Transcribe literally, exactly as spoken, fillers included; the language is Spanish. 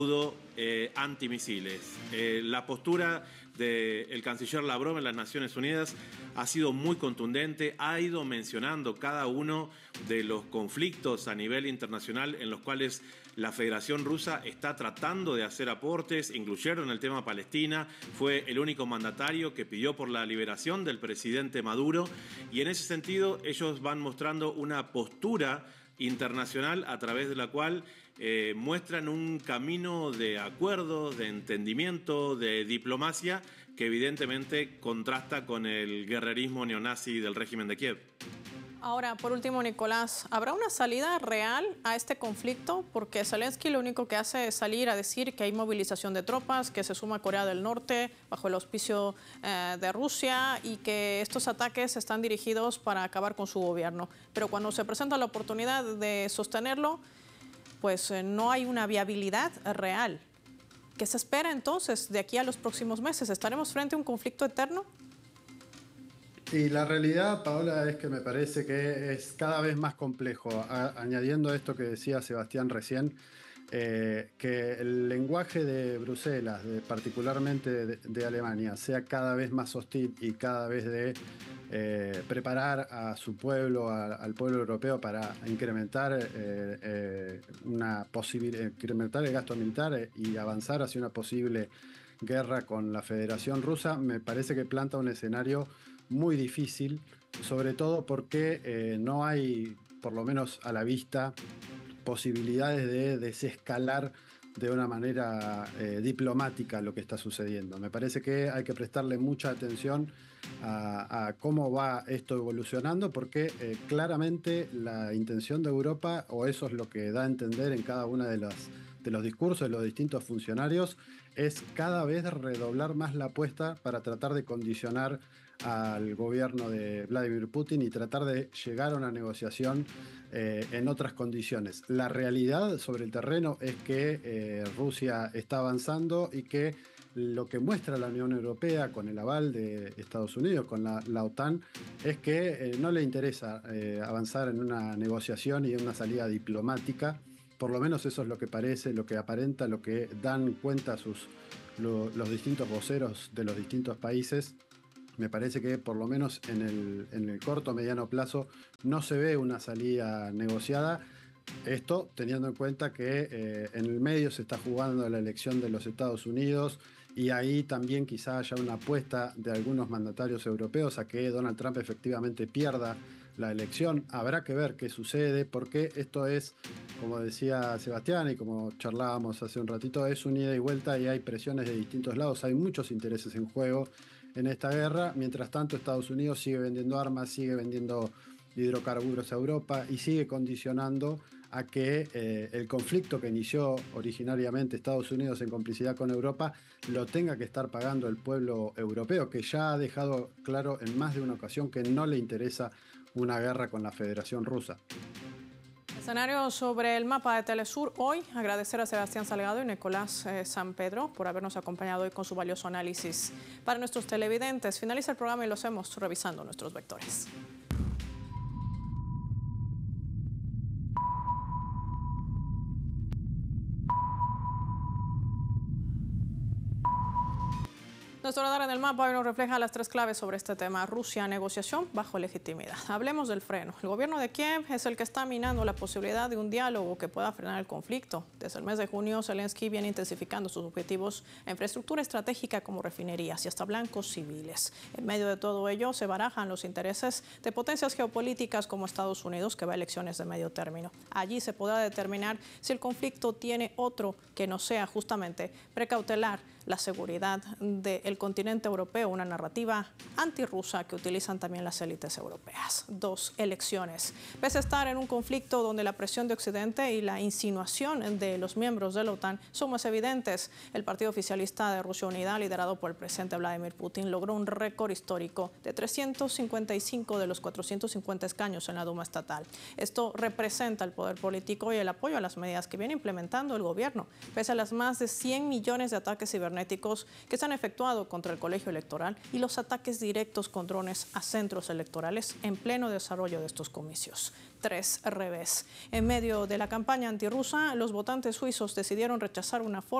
Eh, antimisiles. Eh, la postura del canciller Lavrov en las Naciones Unidas ha sido muy contundente, ha ido mencionando cada uno de los conflictos a nivel internacional en los cuales la Federación Rusa está tratando de hacer aportes, incluyeron el tema Palestina, fue el único mandatario que pidió por la liberación del presidente Maduro y en ese sentido ellos van mostrando una postura internacional a través de la cual eh, muestran un camino de acuerdo, de entendimiento, de diplomacia que evidentemente contrasta con el guerrerismo neonazi del régimen de Kiev. Ahora, por último, Nicolás, ¿habrá una salida real a este conflicto? Porque Zelensky lo único que hace es salir a decir que hay movilización de tropas, que se suma Corea del Norte bajo el auspicio eh, de Rusia y que estos ataques están dirigidos para acabar con su gobierno. Pero cuando se presenta la oportunidad de sostenerlo, pues eh, no hay una viabilidad real. ¿Qué se espera entonces de aquí a los próximos meses? ¿Estaremos frente a un conflicto eterno? Y la realidad, Paola, es que me parece que es cada vez más complejo. A, añadiendo a esto que decía Sebastián recién, eh, que el lenguaje de Bruselas, de, particularmente de, de Alemania, sea cada vez más hostil y cada vez de eh, preparar a su pueblo, a, al pueblo europeo para incrementar, eh, eh, una posible, incrementar el gasto militar y avanzar hacia una posible guerra con la Federación Rusa, me parece que planta un escenario muy difícil, sobre todo porque eh, no hay, por lo menos a la vista, posibilidades de desescalar de una manera eh, diplomática lo que está sucediendo. Me parece que hay que prestarle mucha atención a, a cómo va esto evolucionando, porque eh, claramente la intención de Europa, o eso es lo que da a entender en cada una de las de los discursos de los distintos funcionarios, es cada vez redoblar más la apuesta para tratar de condicionar al gobierno de Vladimir Putin y tratar de llegar a una negociación eh, en otras condiciones. La realidad sobre el terreno es que eh, Rusia está avanzando y que lo que muestra la Unión Europea con el aval de Estados Unidos, con la, la OTAN, es que eh, no le interesa eh, avanzar en una negociación y en una salida diplomática. Por lo menos eso es lo que parece, lo que aparenta, lo que dan cuenta sus, lo, los distintos voceros de los distintos países. Me parece que por lo menos en el, en el corto o mediano plazo no se ve una salida negociada. Esto teniendo en cuenta que eh, en el medio se está jugando la elección de los Estados Unidos y ahí también quizá haya una apuesta de algunos mandatarios europeos a que Donald Trump efectivamente pierda la elección. Habrá que ver qué sucede, porque esto es, como decía Sebastián y como charlábamos hace un ratito, es un ida y vuelta y hay presiones de distintos lados, hay muchos intereses en juego en esta guerra. Mientras tanto, Estados Unidos sigue vendiendo armas, sigue vendiendo hidrocarburos a Europa y sigue condicionando a que eh, el conflicto que inició originariamente Estados Unidos en complicidad con Europa lo tenga que estar pagando el pueblo europeo, que ya ha dejado claro en más de una ocasión que no le interesa una guerra con la Federación Rusa. Escenario sobre el mapa de Telesur hoy. Agradecer a Sebastián Salgado y Nicolás eh, San Pedro por habernos acompañado hoy con su valioso análisis. Para nuestros televidentes, finaliza el programa y lo hacemos revisando nuestros vectores. Nuestro radar en el mapa hoy nos refleja las tres claves sobre este tema. Rusia, negociación bajo legitimidad. Hablemos del freno. El gobierno de Kiev es el que está minando la posibilidad de un diálogo que pueda frenar el conflicto. Desde el mes de junio, Zelensky viene intensificando sus objetivos en infraestructura estratégica como refinerías y hasta blancos civiles. En medio de todo ello, se barajan los intereses de potencias geopolíticas como Estados Unidos, que va a elecciones de medio término. Allí se podrá determinar si el conflicto tiene otro que no sea justamente precautelar la seguridad del continente europeo, una narrativa antirrusa que utilizan también las élites europeas. Dos, elecciones. Pese a estar en un conflicto donde la presión de Occidente y la insinuación de los miembros de la OTAN son más evidentes, el Partido Oficialista de Rusia Unida, liderado por el presidente Vladimir Putin, logró un récord histórico de trescientos cincuenta y cinco de los cuatrocientos cincuenta escaños en la Duma estatal. Esto representa el poder político y el apoyo a las medidas que viene implementando el gobierno, pese a las más de cien millones de ataques cibernéticos cibernéticos que se han efectuado contra el colegio electoral y los ataques directos con drones a centros electorales en pleno desarrollo de estos comicios. Tres revés. En medio de la campaña antirrusa, los votantes suizos decidieron rechazar una forma